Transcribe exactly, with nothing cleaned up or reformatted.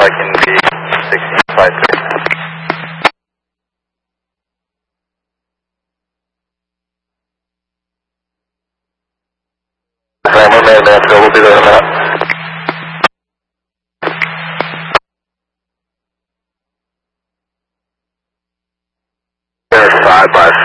Viking B sixteen five three. Hammer, man, Nashville, we'll be there in a minute. Side by